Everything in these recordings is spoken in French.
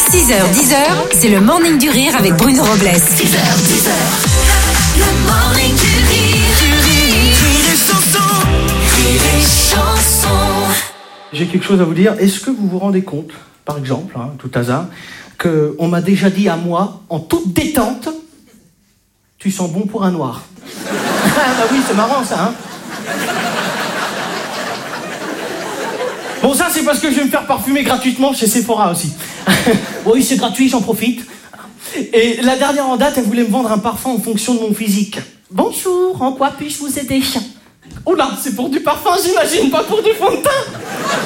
6h, 10h, c'est le Morning du Rire avec Bruno Robles. 6h, 10h, le Morning du Rire. Rire et chanson. J'ai quelque chose à vous dire. Est-ce que vous vous rendez compte, par exemple, tout hasard, qu'on m'a déjà dit à moi, en toute détente, tu sens bon pour un noir. Bah oui, c'est marrant ça, hein. Bon, ça, c'est parce que je vais me faire parfumer gratuitement chez Sephora aussi. Oui, c'est gratuit, j'en profite. Et la dernière en date, elle voulait me vendre un parfum en fonction de mon physique. Bonjour, en quoi puis-je vous aider? Oh là, c'est pour du parfum, j'imagine, pas pour du fond de teint.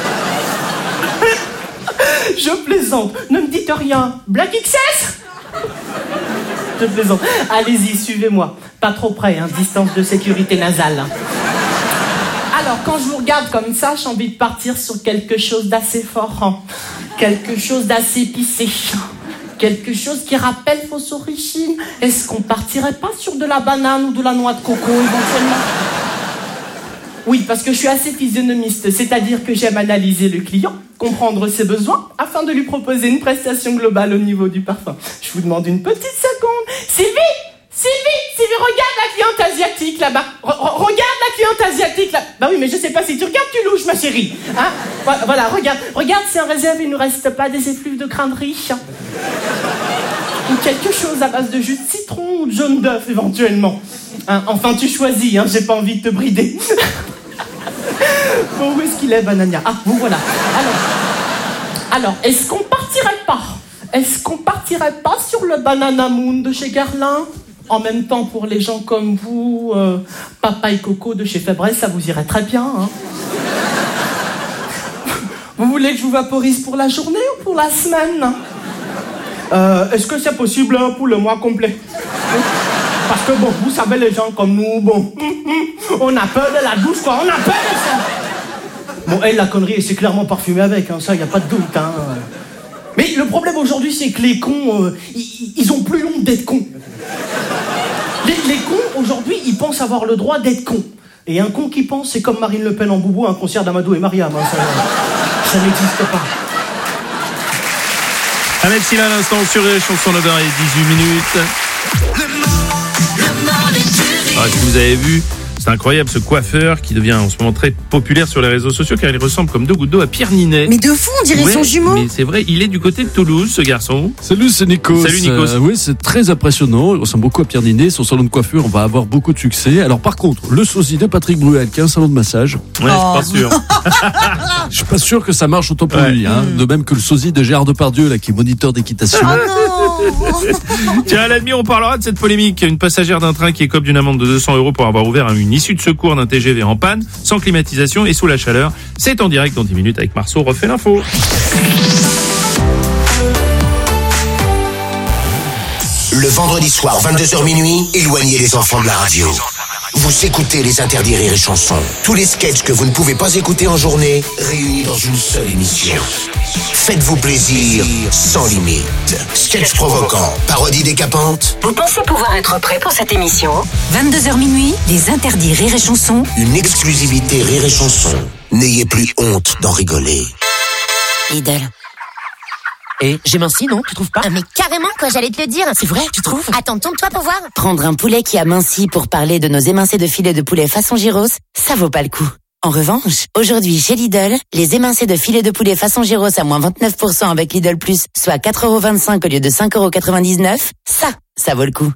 Je plaisante, ne me dites rien. Black XS? Je plaisante. Allez-y, suivez-moi. Pas trop près, hein, distance de sécurité nasale. Alors, quand je vous regarde comme ça, j'ai envie de partir sur quelque chose d'assez fort, hein. Quelque chose d'assez épicé. Quelque chose qui rappelle vos origines. Est-ce qu'on partirait pas sur de la banane ou de la noix de coco, éventuellement? Oui, parce que je suis assez physionomiste, c'est-à-dire que j'aime analyser le client, comprendre ses besoins, afin de lui proposer une prestation globale au niveau du parfum. Je vous demande une petite seconde. Sylvie, regarde la cliente asiatique là-bas. Regarde la cliente asiatique là. Bah oui, mais je sais pas si tu regardes, tu louches, ma chérie. Hein? Voilà, regarde si en réserve il ne reste pas des effluves de crainderie. Ou quelque chose à base de jus de citron ou de jaune d'œuf éventuellement. Hein, enfin, tu choisis, hein, j'ai pas envie de te brider. Bon, où est-ce qu'il est, Banania? Ah, vous voilà. Alors, est-ce qu'on partirait pas sur le Banana Moon de chez Guerlain? En même temps, pour les gens comme vous, Papa et Coco de chez Febreze, ça vous irait très bien, hein. Vous voulez que je vous vaporise pour la journée ou pour la semaine? Est-ce que c'est possible pour le mois complet? Parce que bon, vous savez, les gens comme nous, bon, on a peur de la douche, quoi, on a peur de ça. Bon, elle, la connerie, c'est clairement parfumé avec, hein, ça, y a pas de doute, hein. Mais le problème aujourd'hui, c'est que les cons, ils ont plus honte d'être cons. Les cons, aujourd'hui, ils pensent avoir le droit d'être cons. Et un con qui pense, c'est comme Marine Le Pen en boubou à un concert d'Amadou et Mariam, hein, ça n'existe pas. Avec Sylla à l'instant sur les chansons 9h18 minutes. Ah, si vous avez vu, c'est incroyable ce coiffeur qui devient en ce moment très populaire sur les réseaux sociaux car il ressemble comme deux gouttes d'eau à Pierre Ninet. Mais de fou, on dirait son jumeau. Mais c'est vrai, il est du côté de Toulouse, ce garçon. Salut, c'est Nikos. Salut Nikos. Oui, c'est très impressionnant. Il ressemble beaucoup à Pierre Ninet. Son salon de coiffure, on va avoir beaucoup de succès. Alors par contre, le sosie de Patrick Bruel, qui a un salon de massage. Ouais, je suis pas sûr. Je suis pas sûr que ça marche autant pour lui. Hein. De même que le sosie de Gérard Depardieu, là, qui est moniteur d'équitation. Tiens, à la demi, on parlera de cette polémique. Une passagère d'un train qui écope d'une amende de 200 € pour avoir ouvert une issue de secours d'un TGV en panne, sans climatisation et sous la chaleur. C'est en direct dans 10 minutes avec Marceau refait l'info. Le vendredi soir, 22h minuit, éloignez les enfants de la radio. Vous écoutez les interdits rire et chansons. Tous les sketchs que vous ne pouvez pas écouter en journée, réunis dans une seule émission. Faites-vous plaisir sans limite. Sketchs provoquants, parodies décapantes. Vous pensez pouvoir être prêt pour cette émission? 22h minuit, les interdits rire et chansons. Une exclusivité rire et chansons. N'ayez plus honte d'en rigoler. Lidl. Et j'ai minci, non? Tu trouves pas? Ah mais carrément quoi, j'allais te le dire. C'est vrai, tu trouves? Attends, tourne-toi pour voir. Prendre un poulet qui a minci pour parler de nos émincés de filet de poulet façon gyros, ça vaut pas le coup. En revanche, aujourd'hui chez Lidl, les émincés de filet de poulet façon gyros à moins 29% avec Lidl Plus, soit 4,25 € au lieu de 5,99 €, ça vaut le coup.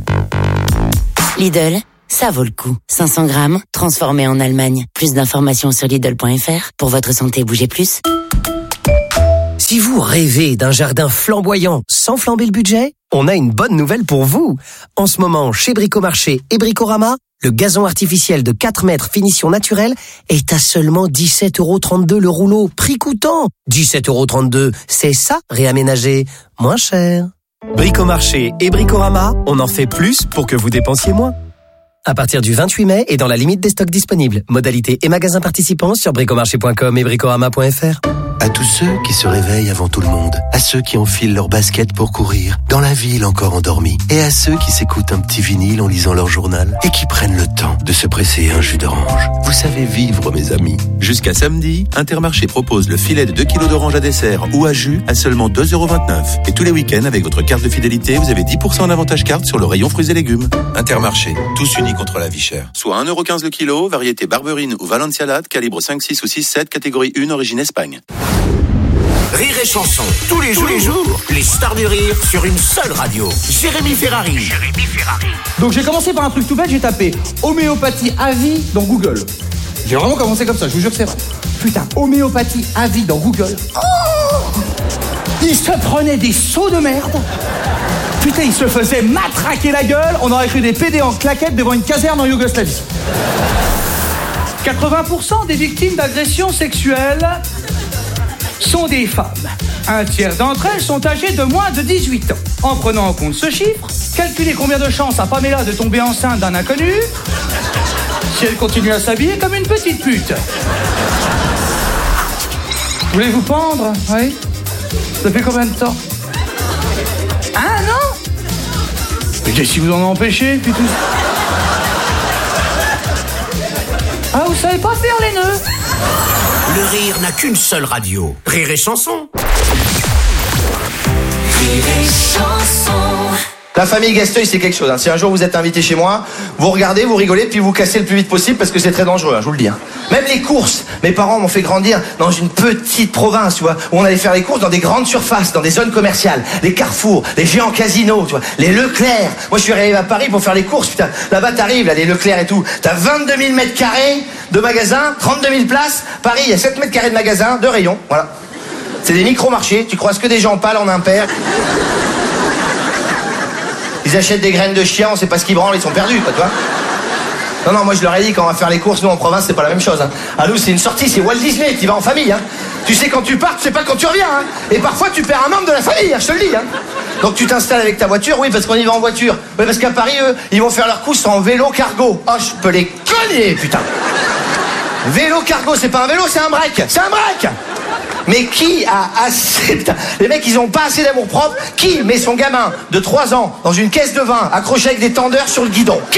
Lidl, ça vaut le coup. 500 grammes, transformé en Allemagne. Plus d'informations sur Lidl.fr. Pour votre santé, bougez plus. Si vous rêvez d'un jardin flamboyant sans flamber le budget, on a une bonne nouvelle pour vous. En ce moment, chez Bricomarché et Bricorama, le gazon artificiel de 4 mètres finition naturelle est à seulement 17,32 € le rouleau, prix coûtant. 17,32 €, c'est ça, réaménager moins cher. Bricomarché et Bricorama, on en fait plus pour que vous dépensiez moins. À partir du 28 mai et dans la limite des stocks disponibles. Modalités et magasins participants sur bricomarché.com et bricorama.fr. À tous ceux qui se réveillent avant tout le monde, à ceux qui enfilent leurs baskets pour courir, dans la ville encore endormie, et à ceux qui s'écoutent un petit vinyle en lisant leur journal, et qui prennent le temps de se presser un jus d'orange. Vous savez vivre, mes amis. Jusqu'à samedi, Intermarché propose le filet de 2 kg d'orange à dessert ou à jus à seulement 2,29 €. Et tous les week-ends, avec votre carte de fidélité, vous avez 10% d'avantage carte sur le rayon fruits et légumes. Intermarché, tous unis contre la vie chère. Soit 1,15 € le kilo, variété Barberine ou Valencialade, calibre 5, 6 ou 6, 7, catégorie 1, origine Espagne. Rire et chanson, tous les jours, les stars du rire sur une seule radio. Jérémy Ferrari. Donc j'ai commencé par un truc tout bête, j'ai tapé homéopathie à vie dans Google. J'ai vraiment commencé comme ça, je vous jure que c'est vrai. Putain, homéopathie à vie dans Google. Oh, il se prenait des sauts de merde. Putain, il se faisait matraquer la gueule. On aurait cru des PD en claquettes devant une caserne en Yougoslavie. 80% des victimes d'agressions sexuelles sont des femmes. Un tiers d'entre elles sont âgées de moins de 18 ans. En prenant en compte ce chiffre, calculez combien de chances a Pamela de tomber enceinte d'un inconnu si elle continue à s'habiller comme une petite pute. Voulez-vous pendre? Oui. Depuis combien de temps? Ah non? Mais qu'est-ce qui vous en a empêché, puis tout... Ah, vous savez pas faire les nœuds? Le rire n'a qu'une seule radio. Rire et chanson. Rire et chanson. La famille Gasteuil, c'est quelque chose. Si un jour vous êtes invité chez moi, vous regardez, vous rigolez, puis vous cassez le plus vite possible parce que c'est très dangereux, je vous le dis. Même les courses. Mes parents m'ont fait grandir dans une petite province, tu vois, où on allait faire les courses dans des grandes surfaces, dans des zones commerciales, les carrefours, les géants casinos, tu vois, les Leclerc. Moi, je suis arrivé à Paris pour faire les courses, putain. Là-bas, t'arrives, là, les Leclerc et tout. T'as 22 000 mètres carrés de magasins, 32 000 places. Paris, il y a 7 mètres carrés de magasins, de rayons, voilà. C'est des micro-marchés, tu croises que des gens pâles en impair. Ils achètent des graines de chien, on sait pas ce qu'ils branlent, ils sont perdus, quoi, tu vois. Non, moi je leur ai dit, quand on va faire les courses, nous en province, c'est pas la même chose. Hein. À nous, c'est une sortie, c'est Walt Disney, tu vas en famille. Hein. Tu sais quand tu pars, tu sais pas quand tu reviens. Hein. Et parfois, tu perds un membre de la famille, hein, je te le dis. Hein. Donc tu t'installes avec ta voiture, oui, parce qu'on y va en voiture. Oui, parce qu'à Paris, eux, ils vont faire leurs courses en vélo cargo. Oh, je peux les cogner, putain. Vélo cargo, c'est pas un vélo, c'est un break. C'est un break. Mais qui a assez... Putain, les mecs, ils ont pas assez d'amour propre. Qui met son gamin de 3 ans dans une caisse de vin accroché avec des tendeurs sur le guidon? Qui?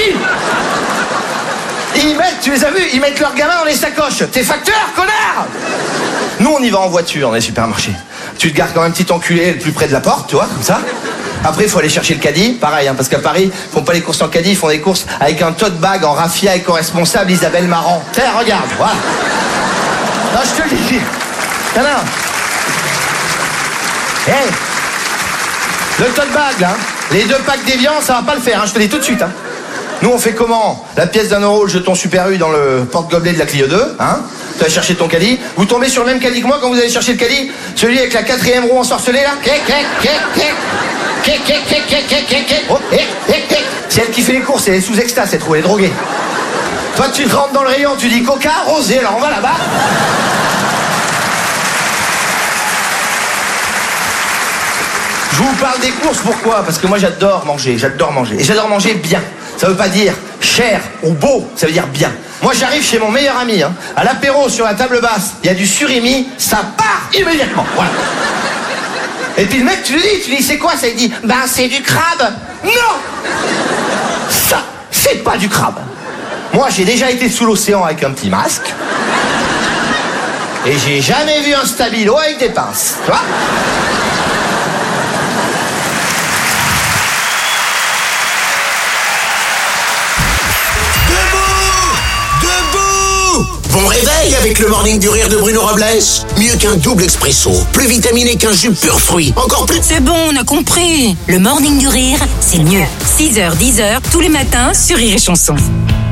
Ils mettent, tu les as vus, ils mettent leur gamin dans les sacoches. T'es facteur, connard! Nous, on y va en voiture dans les supermarchés. Tu te gares comme un petit enculé le plus près de la porte, tu vois, comme ça. Après, il faut aller chercher le caddie. Pareil, hein, parce qu'à Paris, ils font pas les courses en caddie, ils font des courses avec un tote bag en raffia éco-responsable Isabelle Marant. Tiens, regarde, voilà. Non, je te le dis. Non. Hey, le tote bag, là, les 2 packs d'Évian, ça va pas le faire, hein, je te le dis tout de suite. Hein. Nous, on fait comment? La pièce d'1 €, le jeton Super U dans le porte-gobelet de la Clio 2, hein. Tu vas chercher ton caddie. Vous tombez sur le même caddie que moi quand vous allez chercher le caddie? Celui avec la 4e roue ensorcelée, là. C'est elle qui fait les courses, elle est sous extase, cette roue, elle est droguée. Toi, tu rentres dans le rayon, tu dis Coca, rosé, alors on va là-bas. Je vous parle des courses, pourquoi? Parce que moi j'adore manger. Et j'adore manger bien. Ça veut pas dire cher ou beau, ça veut dire bien. Moi j'arrive chez mon meilleur ami, hein, à l'apéro sur la table basse, il y a du surimi, ça part immédiatement. Voilà. Et puis le mec, tu lui dis c'est quoi ça? Il dit, ben c'est du crabe. Non! Ça, c'est pas du crabe. Moi j'ai déjà été sous l'océan avec un petit masque. Et j'ai jamais vu un stabilo avec des pinces. Tu vois? Bon réveil avec le morning du rire de Bruno Robles. Mieux qu'un double expresso, plus vitaminé qu'un jus pur fruit, encore plus... C'est bon, on a compris. Le morning du rire, c'est mieux. 6h, 10h, tous les matins sur Rire et Chanson.